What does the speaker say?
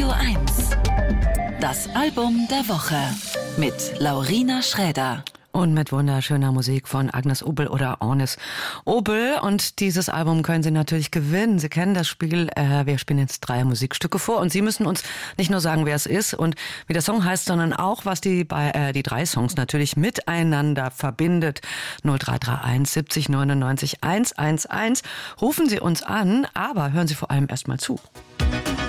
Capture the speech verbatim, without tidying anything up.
Radio eins. Das Album der Woche mit Laurina Schräder. Und mit wunderschöner Musik von Agnes Obel oder Ornis Obel. Und dieses Album können Sie natürlich gewinnen. Sie kennen das Spiel. Äh, wir spielen jetzt drei Musikstücke vor. Und Sie müssen uns nicht nur sagen, wer es ist und wie der Song heißt, sondern auch, was die, bei, äh, die drei Songs natürlich miteinander verbindet. null drei drei eins siebzig neunundneunzig hundertundeins. Rufen Sie uns an, aber hören Sie vor allem erst mal zu.